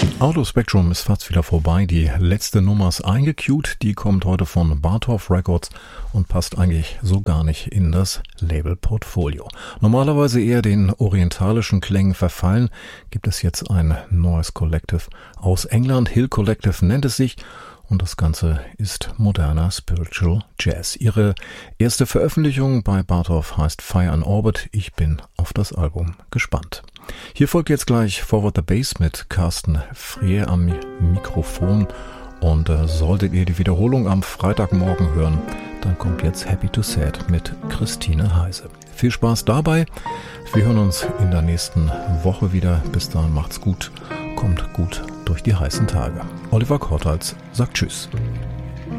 Audio Spectrum ist fast wieder vorbei. Die letzte Nummer ist eingecued. Die kommt heute von Bartov Records und passt eigentlich so gar nicht in das Label-Portfolio. Normalerweise eher den orientalischen Klängen verfallen, gibt es jetzt ein neues Collective aus England. Hill Collective nennt es sich. Und das Ganze ist moderner Spiritual Jazz. Ihre erste Veröffentlichung bei Bartov heißt Fire in Orbit. Ich bin auf das Album gespannt. Hier folgt jetzt gleich Forward the Bass mit Carsten Freer am Mikrofon. Und solltet ihr die Wiederholung am Freitagmorgen hören, dann kommt jetzt Happy to Sad mit Christine Heise. Viel Spaß dabei. Wir hören uns in der nächsten Woche wieder. Bis dahin macht's gut. Kommt gut durch die heißen Tage. Oliver Kortals sagt Tschüss.